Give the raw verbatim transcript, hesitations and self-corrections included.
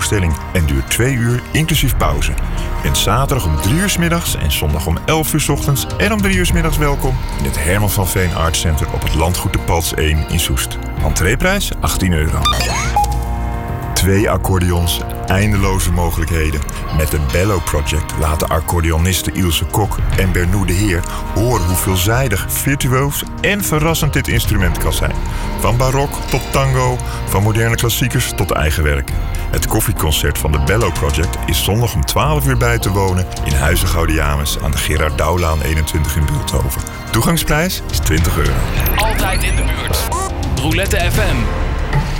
tentoonstelling en duurt twee uur inclusief pauze. Je bent zaterdag om drie uur 's middags en zondag om elf uur 's ochtends en om drie uur 's middags welkom in het Herman van Veen Art Center op het Landgoed de Palts één in Soest. Entreeprijs achttien euro. Twee accordeons, eindeloze mogelijkheden. Met de Bello Project laten accordeonisten Ilse Kok en Bernoud de Heer horen hoe veelzijdig, virtuoos en verrassend dit instrument kan zijn. Van barok tot tango, van moderne klassiekers tot eigen werk. Het koffieconcert van de Bello Project is zondag om twaalf uur bij te wonen in Huize Gaudiamus aan de Gerard Douwlaan eenentwintig in Bulthoven. Toegangsprijs is twintig euro. Altijd in de buurt. Roulette F M.